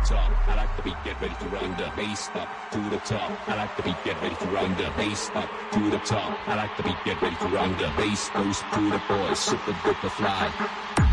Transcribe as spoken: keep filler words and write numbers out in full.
top. I like the beat, get ready to run the bass up to the top. I like the beat, get ready to run the bass up to the top. I like the beat, get ready to run the bass goes to the boys, super duper fly.